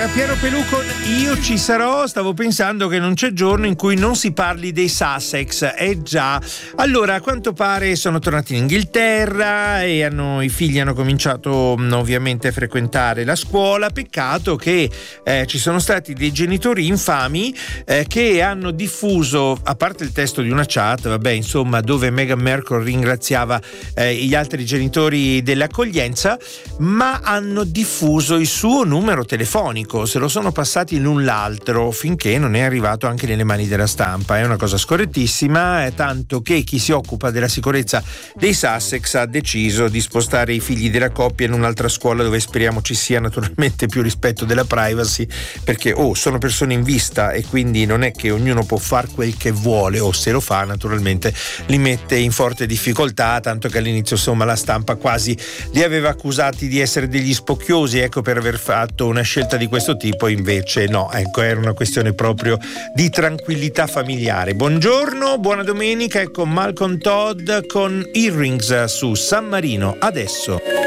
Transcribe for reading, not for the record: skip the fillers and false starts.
Era Piero Pelù con Io ci sarò. Stavo pensando che non c'è giorno in cui non si parli dei Sussex. Già. Allora, a quanto pare sono tornati in Inghilterra e i figli hanno cominciato ovviamente a frequentare la scuola. Peccato che ci sono stati dei genitori infami che hanno diffuso, a parte il testo di una chat, vabbè, insomma, dove Meghan Markle ringraziava gli altri genitori dell'accoglienza, ma hanno diffuso il suo numero telefonico, se lo sono passati l'un l'altro finché non è arrivato anche nelle mani della stampa. È una cosa scorrettissima, tanto che chi si occupa della sicurezza dei Sussex ha deciso di spostare i figli della coppia in un'altra scuola dove speriamo ci sia naturalmente più rispetto della privacy, perché sono persone in vista e quindi non è che ognuno può far quel che vuole, o se lo fa naturalmente li mette in forte difficoltà, tanto che all'inizio insomma la stampa quasi li aveva accusati di essere degli spocchiosi, ecco, per aver fatto una scelta di questo tipo. Invece no, ecco, era una questione proprio di tranquillità familiare. Buongiorno, buona domenica, ecco Malcolm Todd con Earrings su San Marino adesso.